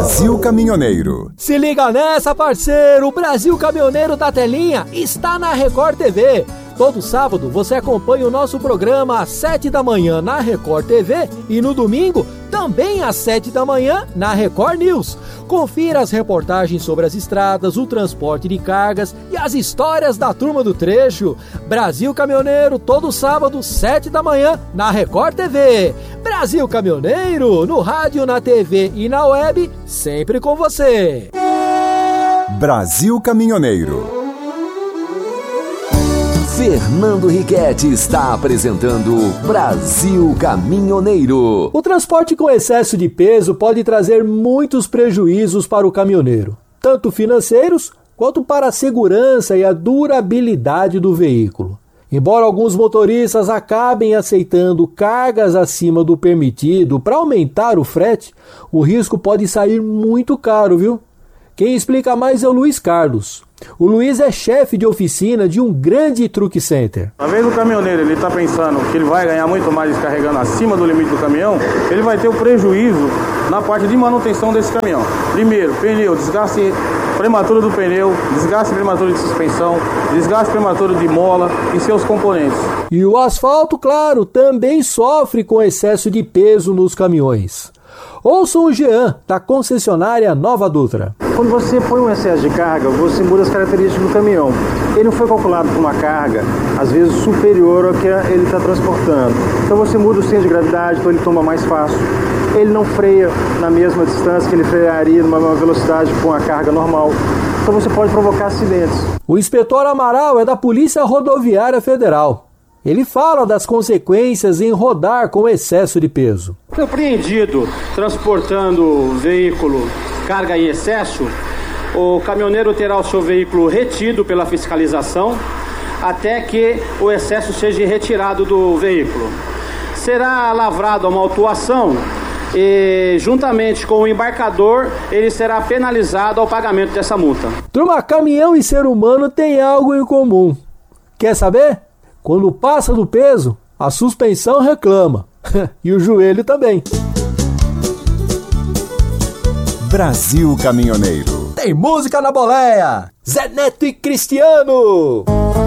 Brasil Caminhoneiro. Se liga nessa, parceiro! O Brasil Caminhoneiro da Telinha está na Record TV. Todo sábado você acompanha o nosso programa às 7 da manhã na Record TV e no domingo também às 7 da manhã na Record News. Confira as reportagens sobre as estradas, o transporte de cargas e as histórias da turma do trecho. Brasil Caminhoneiro, todo sábado, 7 da manhã na Record TV. Brasil Caminhoneiro, no rádio, na TV e na web, sempre com você. Brasil Caminhoneiro. Fernando Riquetti está apresentando Brasil Caminhoneiro. O transporte com excesso de peso pode trazer muitos prejuízos para o caminhoneiro, tanto financeiros quanto para a segurança e a durabilidade do veículo. Embora alguns motoristas acabem aceitando cargas acima do permitido para aumentar o frete, o risco pode sair muito caro, viu? Quem explica mais é o Luiz Carlos. O Luiz é chefe de oficina de um grande truck center. Uma vez o caminhoneiro ele está pensando que ele vai ganhar muito mais descarregando acima do limite do caminhão, ele vai ter o prejuízo na parte de manutenção desse caminhão. Primeiro, pneu, desgaste prematuro do pneu, desgaste prematuro de suspensão, desgaste prematuro de mola e seus componentes. E o asfalto, claro, também sofre com excesso de peso nos caminhões. Ouçam o Jean, da concessionária Nova Dutra. Quando você põe um excesso de carga, você muda as características do caminhão. Ele não foi calculado com uma carga, às vezes, superior ao que ele está transportando. Então você muda o centro de gravidade, então ele toma mais fácil. Ele não freia na mesma distância que ele frearia numa velocidade com a carga normal. Então você pode provocar acidentes. O inspetor Amaral é da Polícia Rodoviária Federal. Ele fala das consequências em rodar com excesso de peso. Foi apreendido transportando veículo carga em excesso, o caminhoneiro terá o seu veículo retido pela fiscalização até que o excesso seja retirado do veículo. Será lavrada uma autuação e, juntamente com o embarcador, ele será penalizado ao pagamento dessa multa. Turma, caminhão e ser humano têm algo em comum. Quer saber? Quando passa do peso, a suspensão reclama. E o joelho também. Brasil Caminhoneiro. Tem música na boleia. Zé Neto e Cristiano.